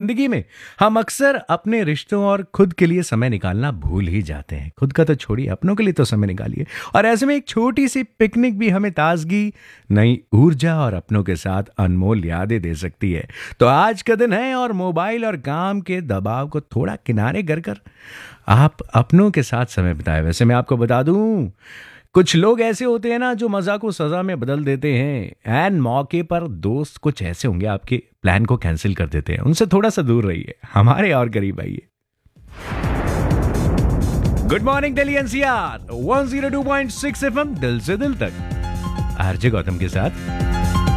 जिंदगी में हम अक्सर अपने रिश्तों और खुद के लिए समय निकालना भूल ही जाते हैं। खुद का तो छोड़िए, अपनों के लिए तो समय निकालिए। और ऐसे में एक छोटी सी पिकनिक भी हमें ताजगी, नई ऊर्जा और अपनों के साथ अनमोल यादें दे सकती है। तो आज का दिन है और मोबाइल और काम के दबाव को थोड़ा किनारे कर आप अपनों के साथ समय बिताएं। वैसे मैं आपको बता दूं, कुछ लोग ऐसे होते हैं ना जो मजा को सजा में बदल देते हैं। एंड मौके पर दोस्त कुछ ऐसे होंगे आपके प्लान को कैंसिल कर देते हैं। उनसे थोड़ा सा दूर रहिए, हमारे और करीब आइए। Good morning Delhi NCR 102.6 FM, दिल से दिल तक, आरजे गौतम के साथ।